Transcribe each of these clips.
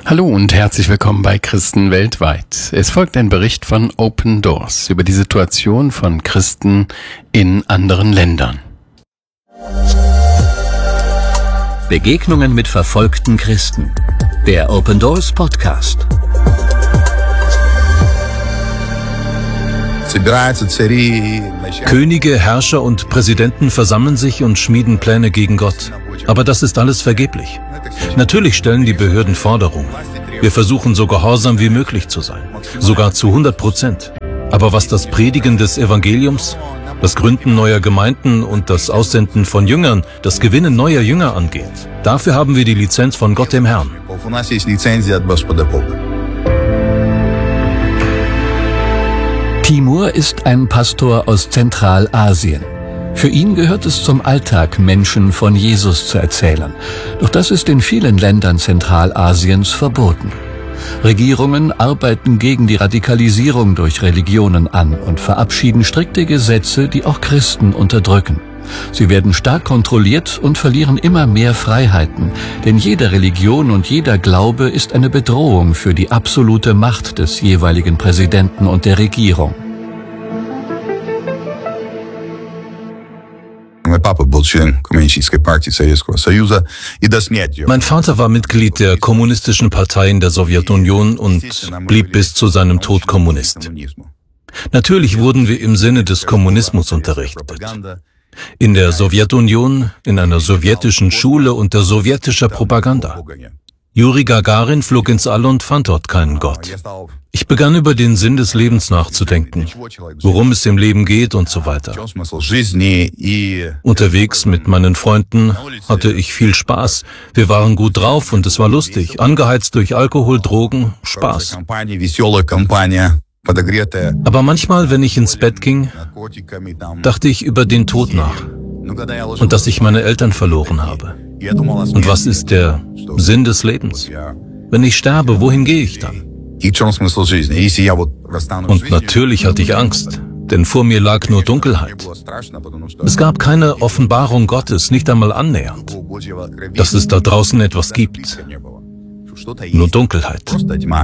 Hallo und herzlich willkommen bei Christen weltweit. Es folgt ein Bericht von Open Doors über die Situation von Christen in anderen Ländern. Begegnungen mit verfolgten Christen. Der Open Doors Podcast. Könige, Herrscher und Präsidenten versammeln sich und schmieden Pläne gegen Gott. Aber das ist alles vergeblich. Natürlich stellen die Behörden Forderungen. Wir versuchen so gehorsam wie möglich zu sein. Sogar zu 100%. Aber was das Predigen des Evangeliums, das Gründen neuer Gemeinden und das Aussenden von Jüngern, das Gewinnen neuer Jünger angeht, dafür haben wir die Lizenz von Gott dem Herrn. Timur ist ein Pastor aus Zentralasien. Für ihn gehört es zum Alltag, Menschen von Jesus zu erzählen. Doch das ist in vielen Ländern Zentralasiens verboten. Regierungen arbeiten gegen die Radikalisierung durch Religionen an und verabschieden strikte Gesetze, die auch Christen unterdrücken. Sie werden stark kontrolliert und verlieren immer mehr Freiheiten, denn jede Religion und jeder Glaube ist eine Bedrohung für die absolute Macht des jeweiligen Präsidenten und der Regierung. Mein Vater war Mitglied der Kommunistischen Partei in der Sowjetunion und blieb bis zu seinem Tod Kommunist. Natürlich wurden wir im Sinne des Kommunismus unterrichtet. In der Sowjetunion, in einer sowjetischen Schule unter sowjetischer Propaganda. Juri Gagarin flog ins All und fand dort keinen Gott. Ich begann über den Sinn des Lebens nachzudenken, worum es im Leben geht und so weiter. Unterwegs mit meinen Freunden hatte ich viel Spaß. Wir waren gut drauf und es war lustig, angeheizt durch Alkohol, Drogen, Spaß. Aber manchmal, wenn ich ins Bett ging, dachte ich über den Tod nach und dass ich meine Eltern verloren habe. Und was ist der Sinn des Lebens? Wenn ich sterbe, wohin gehe ich dann? Und natürlich hatte ich Angst, denn vor mir lag nur Dunkelheit. Es gab keine Offenbarung Gottes, nicht einmal annähernd, dass es da draußen etwas gibt. Nur Dunkelheit.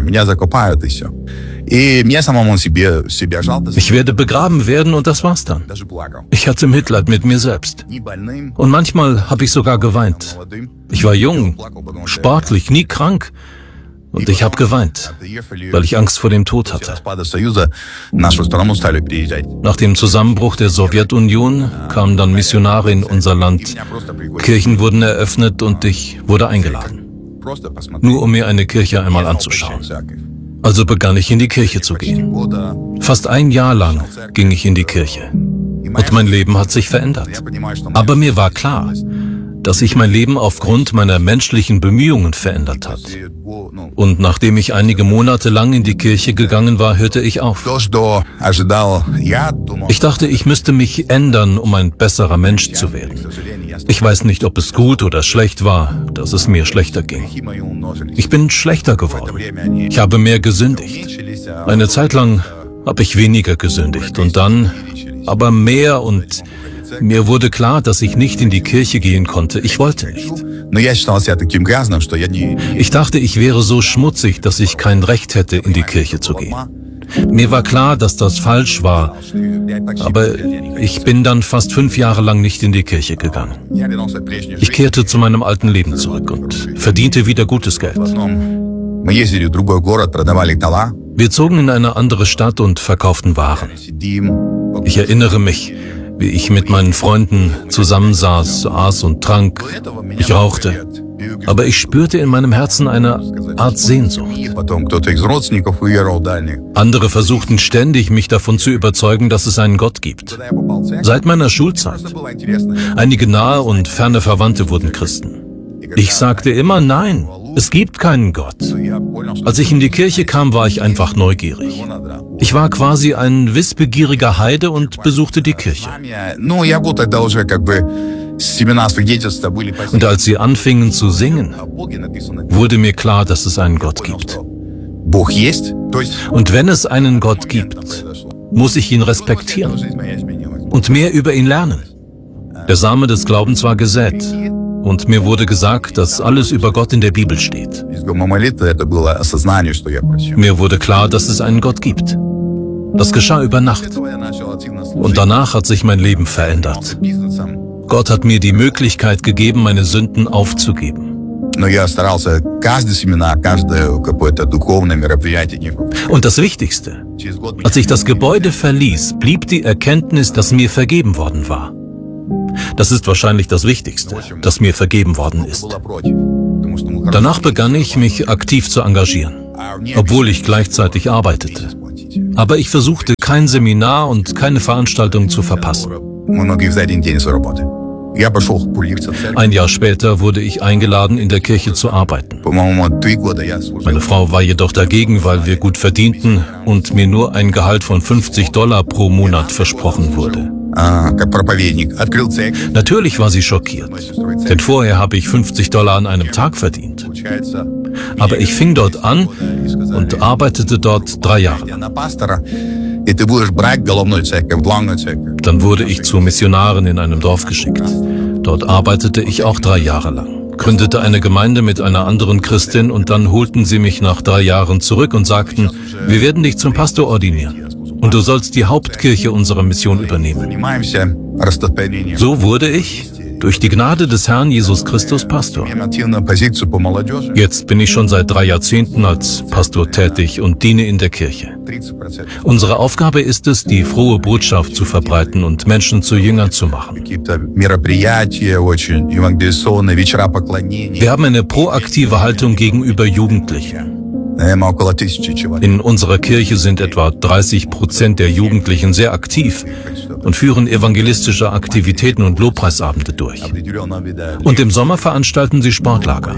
Ich werde begraben werden und das war's dann. Ich hatte Mitleid mit mir selbst. Und manchmal habe ich sogar geweint. Ich war jung, sportlich, nie krank. Und ich habe geweint, weil ich Angst vor dem Tod hatte. Nach dem Zusammenbruch der Sowjetunion kamen dann Missionare in unser Land. Kirchen wurden eröffnet und ich wurde eingeladen. Nur um mir eine Kirche einmal anzuschauen. Also begann ich in die Kirche zu gehen. Fast ein Jahr lang ging ich in die Kirche. Und mein Leben hat sich verändert. Aber mir war klar, dass sich mein Leben aufgrund meiner menschlichen Bemühungen verändert hat. Und nachdem ich einige Monate lang in die Kirche gegangen war, hörte ich auf. Ich dachte, ich müsste mich ändern, um ein besserer Mensch zu werden. Ich weiß nicht, ob es gut oder schlecht war, dass es mir schlechter ging. Ich bin schlechter geworden. Ich habe mehr gesündigt. Eine Zeit lang habe ich weniger gesündigt und dann aber mehr und mir wurde klar, dass ich nicht in die Kirche gehen konnte. Ich wollte nicht. Ich dachte, ich wäre so schmutzig, dass ich kein Recht hätte, in die Kirche zu gehen. Mir war klar, dass das falsch war, aber ich bin dann fast 5 Jahre lang nicht in die Kirche gegangen. Ich kehrte zu meinem alten Leben zurück und verdiente wieder gutes Geld. Wir zogen in eine andere Stadt und verkauften Waren. Ich erinnere mich, wie ich mit meinen Freunden zusammensaß, aß und trank. Ich rauchte. Aber ich spürte in meinem Herzen eine Art Sehnsucht. Andere versuchten ständig, mich davon zu überzeugen, dass es einen Gott gibt. Seit meiner Schulzeit. Einige nahe und ferne Verwandte wurden Christen. Ich sagte immer, nein, es gibt keinen Gott. Als ich in die Kirche kam, war ich einfach neugierig. Ich war quasi ein wissbegieriger Heide und besuchte die Kirche. Und als sie anfingen zu singen, wurde mir klar, dass es einen Gott gibt. Und wenn es einen Gott gibt, muss ich ihn respektieren und mehr über ihn lernen. Der Same des Glaubens war gesät. und mir wurde gesagt, dass alles über Gott in der Bibel steht. Mir wurde klar, dass es einen Gott gibt. Das geschah über Nacht. Und danach hat sich mein Leben verändert. Gott hat mir die Möglichkeit gegeben, meine Sünden aufzugeben. Und das Wichtigste, als ich das Gebäude verließ, blieb die Erkenntnis, dass mir vergeben worden war. Das ist wahrscheinlich das Wichtigste, dass mir vergeben worden ist. Danach begann ich, mich aktiv zu engagieren, obwohl ich gleichzeitig arbeitete. Aber ich versuchte, kein Seminar und keine Veranstaltung zu verpassen. Ein Jahr später wurde ich eingeladen, in der Kirche zu arbeiten. Meine Frau war jedoch dagegen, weil wir gut verdienten und mir nur ein Gehalt von $50 pro Monat versprochen wurde. Natürlich war sie schockiert, denn vorher habe ich $50 an einem Tag verdient. Aber ich fing dort an und arbeitete dort 3 Jahre lang. Dann wurde ich zur Missionarin in einem Dorf geschickt. Dort arbeitete ich auch 3 Jahre lang, gründete eine Gemeinde mit einer anderen Christin und dann holten sie mich nach 3 Jahren zurück und sagten, wir werden dich zum Pastor ordinieren und du sollst die Hauptkirche unserer Mission übernehmen. So wurde ich durch die Gnade des Herrn Jesus Christus Pastor. Jetzt bin ich schon seit 3 Jahrzehnten als Pastor tätig und diene in der Kirche. Unsere Aufgabe ist es, die frohe Botschaft zu verbreiten und Menschen zu Jüngern zu machen. Wir haben eine proaktive Haltung gegenüber Jugendlichen. In unserer Kirche sind etwa 30% der Jugendlichen sehr aktiv und führen evangelistische Aktivitäten und Lobpreisabende durch. Und im Sommer veranstalten sie Sportlager.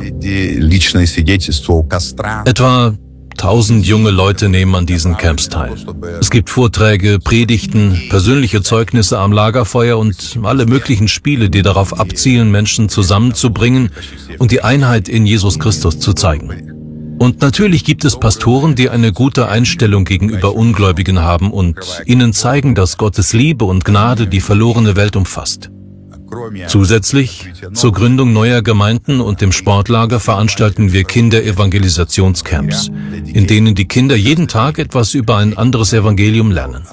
Etwa 1000 junge Leute nehmen an diesen Camps teil. Es gibt Vorträge, Predigten, persönliche Zeugnisse am Lagerfeuer und alle möglichen Spiele, die darauf abzielen, Menschen zusammenzubringen und die Einheit in Jesus Christus zu zeigen. Und natürlich gibt es Pastoren, die eine gute Einstellung gegenüber Ungläubigen haben und ihnen zeigen, dass Gottes Liebe und Gnade die verlorene Welt umfasst. Zusätzlich zur Gründung neuer Gemeinden und dem Sportlager veranstalten wir Kinder-Evangelisationscamps, in denen die Kinder jeden Tag etwas über ein anderes Evangelium lernen.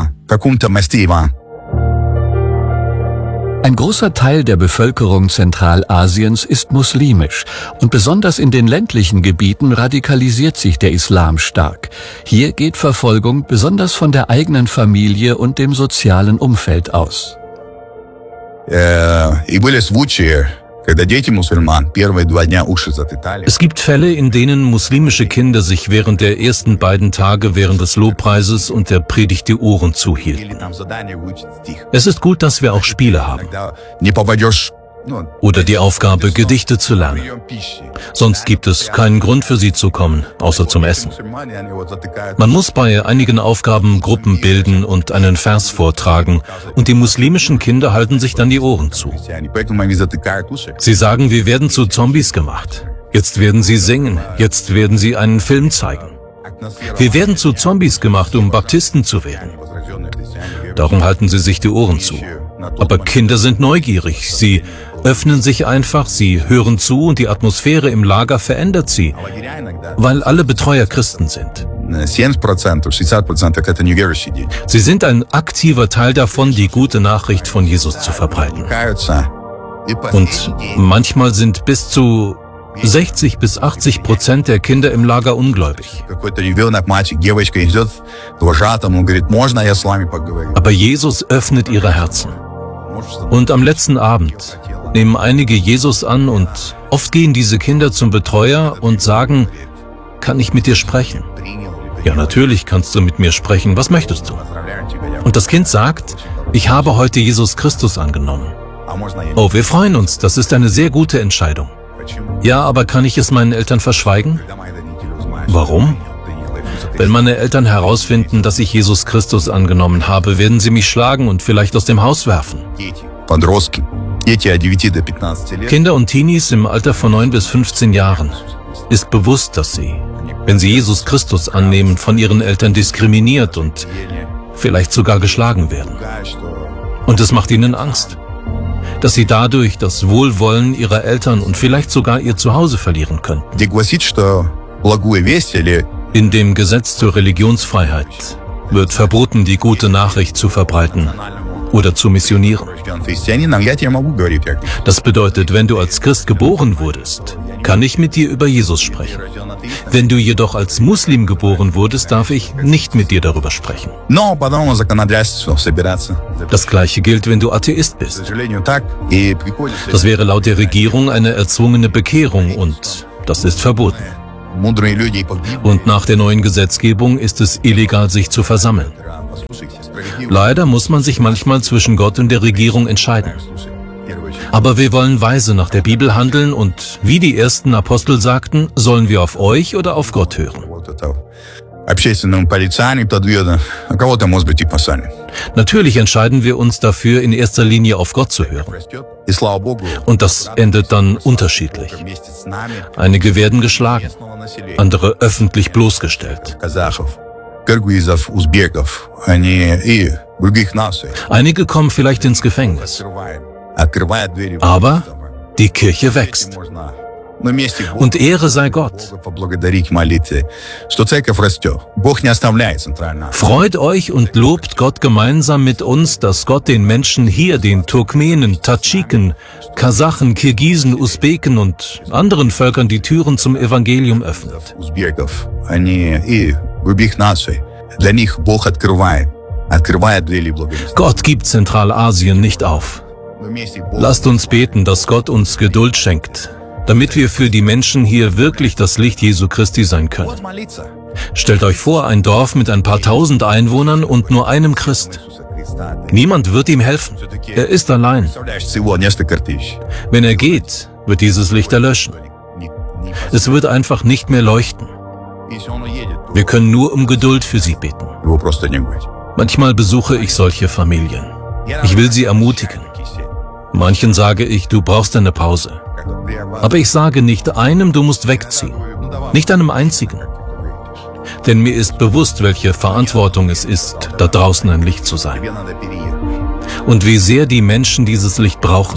Ein großer Teil der Bevölkerung Zentralasiens ist muslimisch und besonders in den ländlichen Gebieten radikalisiert sich der Islam stark. Hier geht Verfolgung besonders von der eigenen Familie und dem sozialen Umfeld aus. Es gibt Fälle, in denen muslimische Kinder sich während der ersten 2 Tage während des Lobpreises und der Predigt die Ohren zuhielten. Es ist gut, dass wir auch Spiele haben. Oder die Aufgabe, Gedichte zu lernen. Sonst gibt es keinen Grund für sie zu kommen, außer zum Essen. Man muss bei einigen Aufgaben Gruppen bilden und einen Vers vortragen, und die muslimischen Kinder halten sich dann die Ohren zu. Sie sagen, wir werden zu Zombies gemacht. Jetzt werden sie singen, jetzt werden sie einen Film zeigen. Wir werden zu Zombies gemacht, um Baptisten zu werden. Darum halten sie sich die Ohren zu. Aber Kinder sind neugierig, sie öffnen sich einfach, sie hören zu und die Atmosphäre im Lager verändert sie, weil alle Betreuer Christen sind. Sie sind ein aktiver Teil davon, die gute Nachricht von Jesus zu verbreiten. Und manchmal sind bis zu 60 bis 80% der Kinder im Lager ungläubig. Aber Jesus öffnet ihre Herzen. Und am letzten Abend nehmen einige Jesus an und oft gehen diese Kinder zum Betreuer und sagen, kann ich mit dir sprechen? Ja, natürlich kannst du mit mir sprechen. Was möchtest du? Und das Kind sagt, ich habe heute Jesus Christus angenommen. Oh, wir freuen uns. Das ist eine sehr gute Entscheidung. Ja, aber kann ich es meinen Eltern verschweigen? Warum? Wenn meine Eltern herausfinden, dass ich Jesus Christus angenommen habe, werden sie mich schlagen und vielleicht aus dem Haus werfen. Kinder und Teenies im Alter von 9 bis 15 Jahren ist bewusst, dass sie, wenn sie Jesus Christus annehmen, von ihren Eltern diskriminiert und vielleicht sogar geschlagen werden. Und es macht ihnen Angst. dass sie dadurch das Wohlwollen ihrer Eltern und vielleicht sogar ihr Zuhause verlieren können. In dem Gesetz zur Religionsfreiheit wird verboten, die gute Nachricht zu verbreiten oder zu missionieren. Das bedeutet, wenn du als Christ geboren wurdest, kann ich mit dir über Jesus sprechen. Wenn du jedoch als Muslim geboren wurdest, darf ich nicht mit dir darüber sprechen. Das Gleiche gilt, wenn du Atheist bist. Das wäre laut der Regierung eine erzwungene Bekehrung und das ist verboten. Und nach der neuen Gesetzgebung ist es illegal, sich zu versammeln. Leider muss man sich manchmal zwischen Gott und der Regierung entscheiden. Aber wir wollen weise nach der Bibel handeln und, wie die ersten Apostel sagten, sollen wir auf euch oder auf Gott hören. Natürlich entscheiden wir uns dafür, in erster Linie auf Gott zu hören. Und das endet dann unterschiedlich. Einige werden geschlagen, andere öffentlich bloßgestellt. Einige kommen vielleicht ins Gefängnis. Aber die Kirche wächst. Und Ehre sei Gott. Freut euch und lobt Gott gemeinsam mit uns, dass Gott den Menschen hier, den Turkmenen, Tadschiken, Kasachen, Kirgisen, Usbeken und anderen Völkern die Türen zum Evangelium öffnet. Gott gibt Zentralasien nicht auf. Lasst uns beten, dass Gott uns Geduld schenkt, damit wir für die Menschen hier wirklich das Licht Jesu Christi sein können. Stellt euch vor, ein Dorf mit ein paar tausend Einwohnern und nur einem Christ. Niemand wird ihm helfen. Er ist allein. Wenn er geht, wird dieses Licht erlöschen. Es wird einfach nicht mehr leuchten. Wir können nur um Geduld für sie beten. Manchmal besuche ich solche Familien. Ich will sie ermutigen. Manchen sage ich, du brauchst eine Pause. Aber ich sage nicht einem, du musst wegziehen. Nicht einem einzigen. Denn mir ist bewusst, welche Verantwortung es ist, da draußen ein Licht zu sein. Und wie sehr die Menschen dieses Licht brauchen.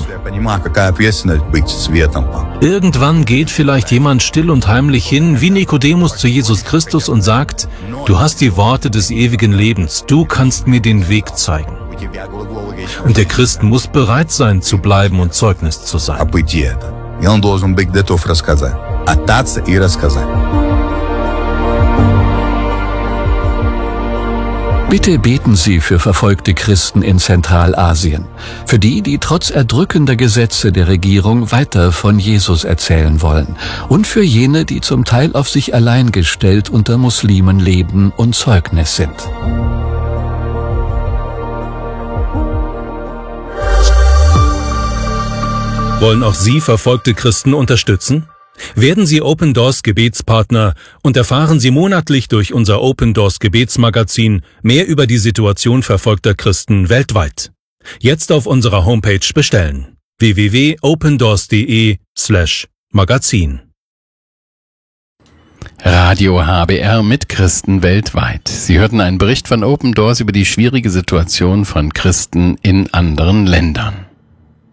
Irgendwann geht vielleicht jemand still und heimlich hin, wie Nikodemus zu Jesus Christus und sagt, du hast die Worte des ewigen Lebens, du kannst mir den Weg zeigen. Und der Christ muss bereit sein, zu bleiben und Zeugnis zu sein. Bitte beten Sie für verfolgte Christen in Zentralasien, für die, die trotz erdrückender Gesetze der Regierung weiter von Jesus erzählen wollen und für jene, die zum Teil auf sich allein gestellt unter Muslimen leben und Zeugnis sind. Wollen auch Sie verfolgte Christen unterstützen? Werden Sie Open Doors Gebetspartner und erfahren Sie monatlich durch unser Open Doors Gebetsmagazin mehr über die Situation verfolgter Christen weltweit. Jetzt auf unserer Homepage bestellen: www.opendoors.de/Magazin. Radio HBR mit Christen weltweit. Sie hörten einen Bericht von Open Doors über die schwierige Situation von Christen in anderen Ländern.